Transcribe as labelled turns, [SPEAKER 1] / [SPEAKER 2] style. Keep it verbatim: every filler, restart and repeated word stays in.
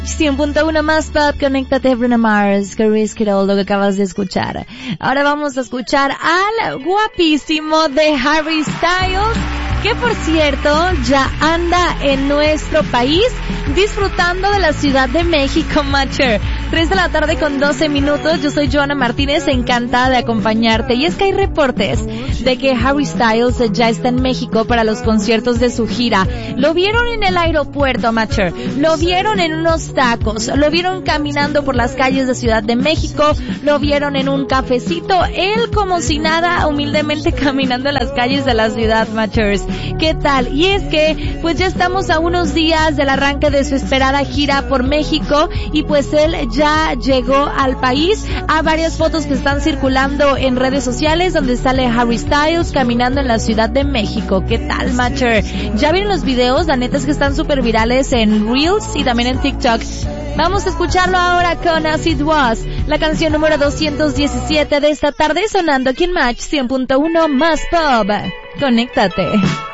[SPEAKER 1] cien punto uno más pop, conéctate Bruno Mars, Chris Carroll, lo que acabas de escuchar. Ahora vamos a escuchar al guapísimo de Harry Styles, que por cierto ya anda en nuestro país disfrutando de la Ciudad de México, Macher. tres de la tarde con doce minutos, yo soy Joana Martínez, encantada de acompañarte. Y es que hay reportes de que Harry Styles ya está en México para los conciertos de su gira. Lo vieron en el aeropuerto, Macher, lo vieron en unos tacos, lo vieron caminando por las calles de Ciudad de México, lo vieron en un cafecito, él como si nada, humildemente caminando en las calles de la ciudad, Machers. ¿Qué tal? Y es que, pues ya estamos a unos días del arranque de su esperada gira por México y pues él ya llegó al país. Hay varias fotos que están circulando en redes sociales donde sale Harry Styles caminando en la Ciudad de México. ¿Qué tal, Macher? ¿Ya vieron los videos? La neta es que están súper virales en Reels y también en TikTok. Vamos a escucharlo ahora con As It Was, la canción número doscientos diecisiete de esta tarde, sonando aquí en Match cien punto uno más pop. Conéctate.